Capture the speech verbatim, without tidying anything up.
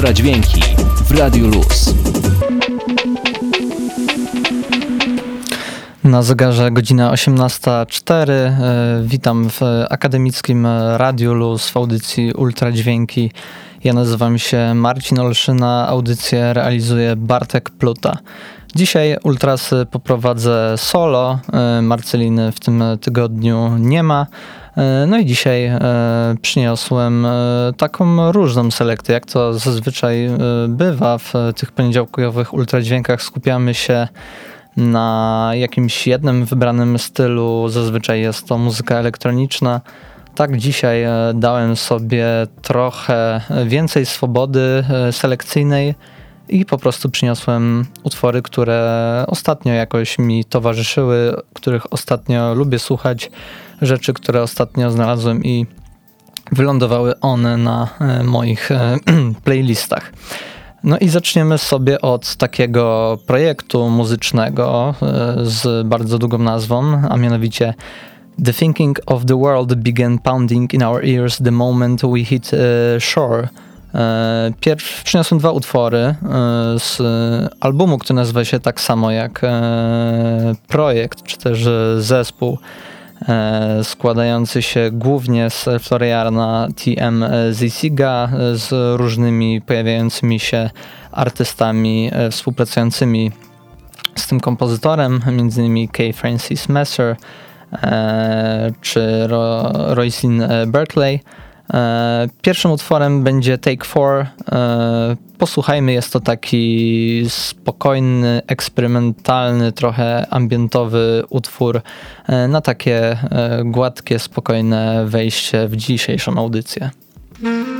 Ultradźwięki w Radiu Luz. Na zegarze godzina osiemnasta cztery. Witam w akademickim Radiu Luz w audycji Ultradźwięki. Ja nazywam się Marcin Olszyna, audycję realizuje Bartek Pluta. Dzisiaj Ultrasy poprowadzę solo, Marceliny w tym tygodniu nie ma. No i dzisiaj przyniosłem taką różną selekcję, jak to zazwyczaj bywa w tych poniedziałkowych ultradźwiękach. Skupiamy się na jakimś jednym wybranym stylu, zazwyczaj jest to muzyka elektroniczna. Tak, dzisiaj dałem sobie trochę więcej swobody selekcyjnej i po prostu przyniosłem utwory, które ostatnio jakoś mi towarzyszyły, których ostatnio lubię słuchać, rzeczy, które ostatnio znalazłem i wylądowały one na moich playlistach. No i zaczniemy sobie od takiego projektu muzycznego z bardzo długą nazwą, a mianowicie The thinking of the world began pounding in our ears the moment we hit uh, shore. Pierw przyniosłem dwa utwory z albumu, który nazywa się tak samo jak projekt, czy też zespół składający się głównie z Floriana T M Zisiga z różnymi pojawiającymi się artystami współpracującymi z tym kompozytorem, między innymi K. Francis Messer czy Roislin Berkeley. Pierwszym utworem będzie Take Four. Posłuchajmy, jest to taki spokojny, eksperymentalny, trochę ambientowy utwór na takie gładkie, spokojne wejście w dzisiejszą audycję.